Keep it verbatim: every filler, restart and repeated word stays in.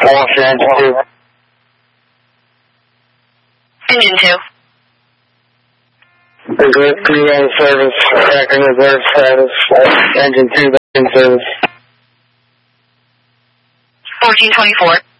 Lost your engine two. Engine two. Reload service, tracking reserve status, engine two in service. fourteen twenty-four.